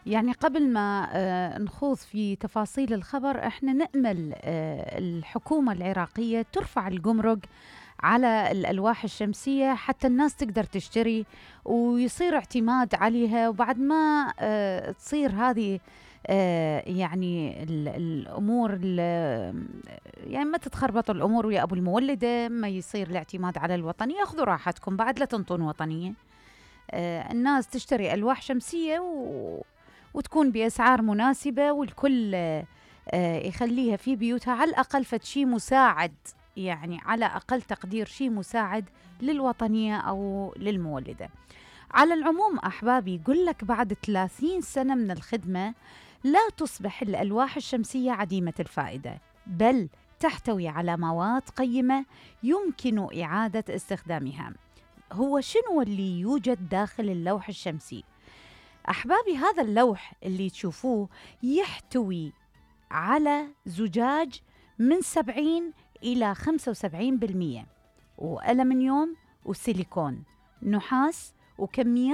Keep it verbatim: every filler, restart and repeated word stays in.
يعني قبل ما آه، نخوض في تفاصيل الخبر، احنا نأمل آه، الحكومة العراقية ترفع الجمرك على الألواح الشمسية حتى الناس تقدر تشتري ويصير اعتماد عليها. وبعد ما آه، تصير هذه آه، يعني ال- الأمور ال- يعني ما تتخربط الأمور ويا أبو المولدة، ما يصير الاعتماد على الوطنية. خذوا راحتكم بعد، لا تنطون وطنية. آه، الناس تشتري ألواح شمسية و... وتكون بأسعار مناسبة، والكل آه، آه، يخليها في بيوتها على الأقل فد شي مساعد، يعني على أقل تقدير شي مساعد للوطنية أو للمولدة. على العموم أحبابي، يقول لك بعد ثلاثين سنة من الخدمة لا تصبح الألواح الشمسية عديمة الفائدة، بل تحتوي على مواد قيمة يمكن إعادة استخدامها. هو شنو اللي يوجد داخل اللوح الشمسي؟ أحبابي، هذا اللوح اللي تشوفوه يحتوي على زجاج من سبعين إلى خمسة وسبعين بالمئة، وألمنيوم وسيليكون، نحاس، وكميات